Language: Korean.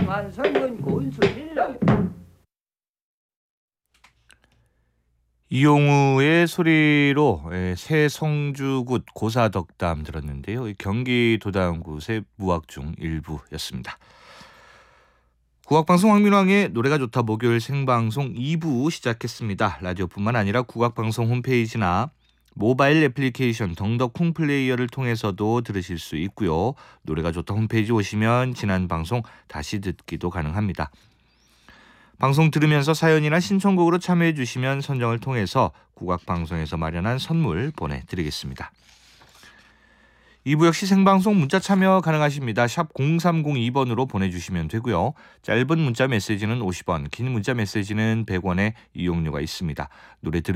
완성은 곤술일러. 이용우의 소리로 새성주굿 고사덕담 들었는데요. 경기도당굿의 무학 중 일부였습니다. 국악방송 황민왕의 노래가 좋다 목요일 생방송 2부 시작했습니다. 라디오뿐만 아니라 국악방송 홈페이지나 모바일 애플리케이션 덩덕쿵 플레이어를 통해서도 들으실 수 있고요. 노래가 좋다 홈페이지 오시면 지난 방송 다시 듣기도 가능합니다. 방송 들으면서 사연이나 신청곡으로 참여해 주시면 선정을 통해서 국악방송에서 마련한 선물 보내드리겠습니다. 2부 역시 생방송 문자 참여 가능하십니다. 샵 0302번으로 보내주시면 되고요. 짧은 문자 메시지는 50원, 긴 문자 메시지는 100원의 이용료가 있습니다. 노래